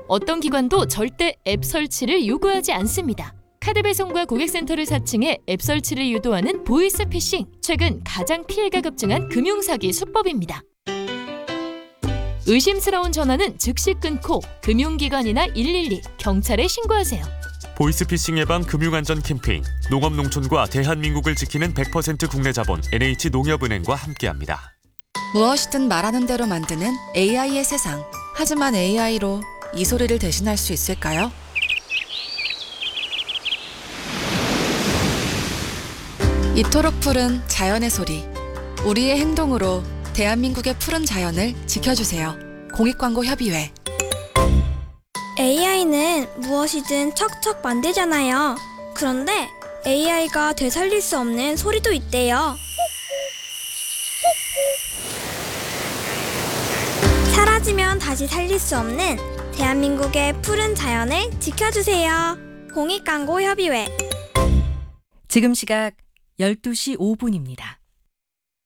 어떤 기관도 절대 앱 설치를 요구하지 않습니다. 카드 배송과 고객센터를 사칭해 앱 설치를 유도하는 보이스피싱, 최근 가장 피해가 급증한 금융사기 수법입니다. 의심스러운 전화는 즉시 끊고 금융기관이나 112, 경찰에 신고하세요. 보이스피싱 예방 금융안전 캠페인, 농업농촌과 대한민국을 지키는 100% 국내 자본 NH농협은행과 함께합니다. 무엇이든 말하는 대로 만드는 AI의 세상. 하지만 AI로 이 소리를 대신할 수 있을까요? 이토록 푸른 자연의 소리. 우리의 행동으로 대한민국의 푸른 자연을 지켜주세요. 공익광고협의회. AI는 무엇이든 척척 만들잖아요. 그런데 AI가 되살릴 수 없는 소리도 있대요. 사라지면 다시 살릴 수 없는 대한민국의 푸른 자연을 지켜주세요. 공익광고협의회. 지금 시각 12시 5분입니다.